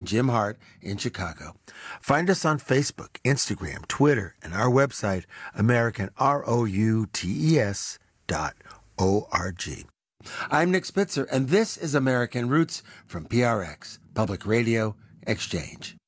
Jim Hart in Chicago. Find us on Facebook, Instagram, Twitter, and our website, AmericanRoots.org. I'm Nick Spitzer, and this is American Roots from PRX, Public Radio Exchange.